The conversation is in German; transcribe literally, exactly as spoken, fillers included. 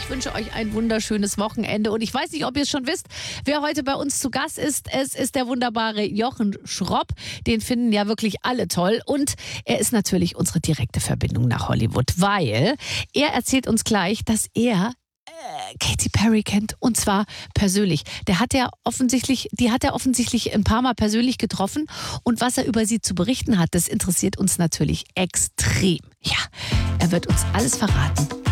Ich wünsche euch ein wunderschönes Wochenende. Und ich weiß nicht, ob ihr es schon wisst, wer heute bei uns zu Gast ist. Es ist der wunderbare Jochen Schropp. Den finden ja wirklich alle toll. Und er ist natürlich unsere direkte Verbindung nach Hollywood, weil er erzählt uns gleich, dass er Katy Perry kennt, und zwar persönlich. Der hat er offensichtlich, die hat er offensichtlich ein paar Mal persönlich getroffen, und was er über sie zu berichten hat, das interessiert uns natürlich extrem. Ja, er wird uns alles verraten.